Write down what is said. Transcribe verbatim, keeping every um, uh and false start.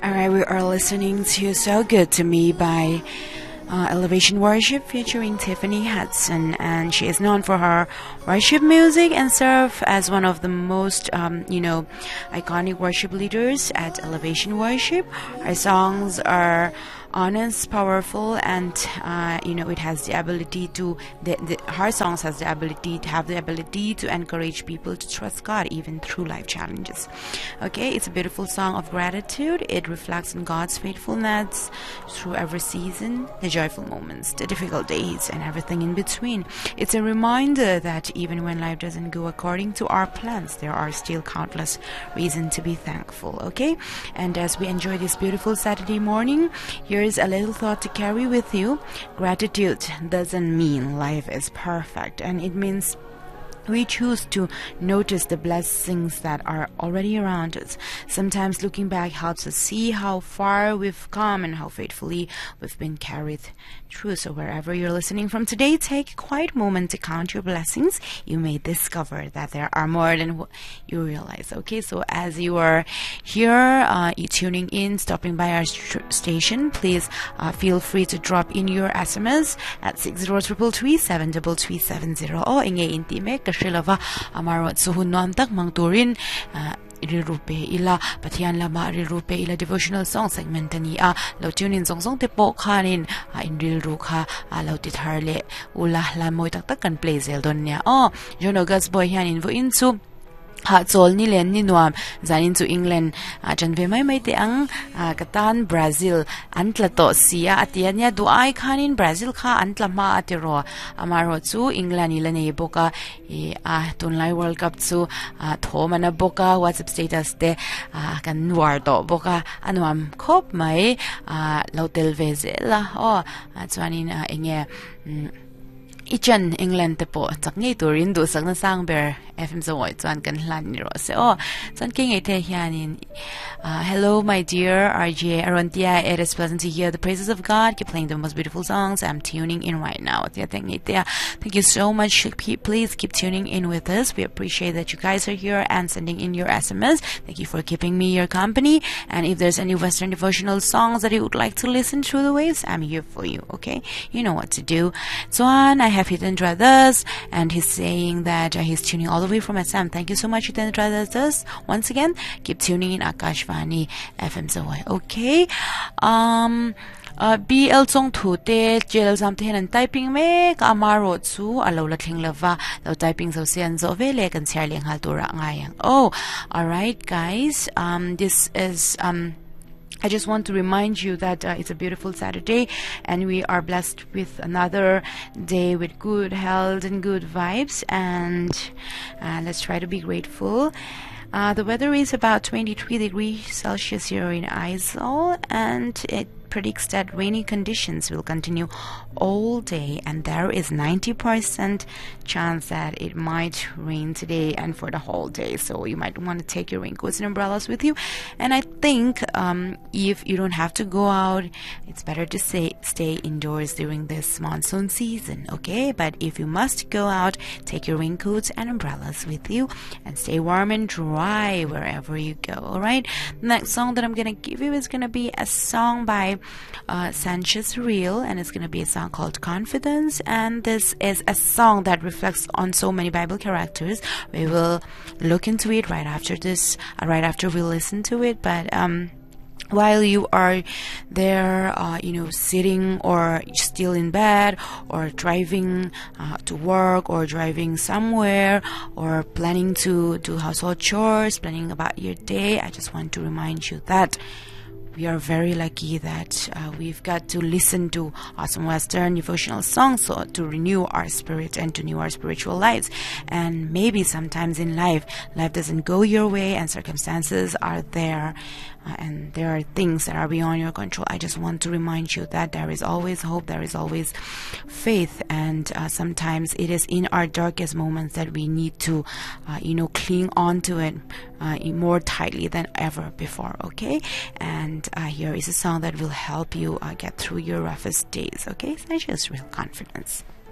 Alright, we are listening to So Good to Me by uh, Elevation Worship featuring Tiffany Hudson, and she is known for her worship music and serve as one of the most, um, you know, iconic worship leaders at Elevation Worship. Her songs are honest, powerful, and uh, you know, it has the ability to the, the, her songs has the ability to have the ability to encourage people to trust God even through life challenges. Okay, it's a beautiful song of gratitude. It reflects on God's faithfulness through every season, the joyful moments, the difficult days, and everything in between. It's a reminder that even when life doesn't go according to our plans, there are still countless reasons to be thankful. Okay, and as we enjoy this beautiful Saturday morning, here is a little thought to carry with you. Gratitude doesn't mean life is perfect, and it means we choose to notice the blessings that are already around us. Sometimes looking back helps us see how far we've come and how faithfully we've been carried through. So wherever you're listening from today, take a quiet moment to count your blessings. You may discover that there are more than what you realize. Okay, so as you are here, uh, you tuning in, stopping by our st- station, please uh, feel free to drop in your S M S at six zero three three seven three three seven zero o ingay intime Shilava Amarot Suhunom Tak Mangturin Rirupe ila Patian Lama Rirupe ila devotional song segment ni a lo tune in song song te po khanin in real rukha a lo tit harle ula la moi tak tak kan play zel don nya oh jono gas boy han in vo in su ha chol ni len ni nuam zanin to England a chan ve mai mai te ang katan Brazil antla to sia atia nya du ai khanin Brazil kha antla ma atero amaro chu England ila nei boka e a tunlai World Cup chu thomana boka WhatsApp status te kan war to boka anuam khop mai lotel vezela o chuanin enge Ichan England te po chak ngei turin du sak na sang ber F M zo chuan kan hlan ni ro se o chuan ke ngei the hianin hello my dear R J Arontia, it is pleasant to hear the praises of God. Keep playing the most beautiful songs. I'm tuning in right now. Thank you so much. Please keep tuning in with us. We appreciate that you guys are here and sending in your S M S. Thank you for keeping me your company, and if there's any Western devotional songs that you would like to listen through the waves, I'm here for you. Okay, you know what to do. Chuan I have Hiten Brothers, and he's saying that uh, he's tuning all the way from Assam. Thank you so much, Hiten Brothers. Once again, keep tuning in Akashvani F M Zawai. Okay. Um uh B L Song Thu Te Jel Samte and typing me Kamaro Tsu Alo Lating Lava Lo typing so sian zo vele kan share ling haltura ngayang. Oh, alright guys. Um this is um I just want to remind you that uh, it's a beautiful Saturday, and we are blessed with another day with good health and good vibes, and uh, let's try to be grateful. Uh, the weather is about twenty-three degrees Celsius here in Aizawl, and it predicts that rainy conditions will continue all day, and there is ninety percent chance that it might rain today and for the whole day. So you might want to take your raincoats and umbrellas with you. And I think um, if you don't have to go out, it's better to say, stay indoors during this monsoon season, okay? But if you must go out, take your raincoats and umbrellas with you and stay warm and dry wherever you go, alright? The next song that I'm gonna give you is gonna be a song by uh, Sanchez Real, and it's gonna be a song called Confidence, and this is a song that reflects on so many Bible characters. We will look into it right after this, uh, right after we listen to it. But um while you are there, uh, you know, sitting or still in bed or driving uh, to work or driving somewhere or planning to do household chores, planning about your day, I just want to remind you that we are very lucky that uh, we've got to listen to awesome Western devotional songs so to renew our spirit and to renew our spiritual lives. And maybe sometimes in life, life doesn't go your way and circumstances are there uh, and there are things that are beyond your control. I just want to remind you that there is always hope, there is always faith, and uh, sometimes it is in our darkest moments that we need to, uh, you know, cling on to it uh, more tightly than ever before, okay? And Uh, here is a song that will help you uh, get through your roughest days, okay? Sanchez Real, Confidence.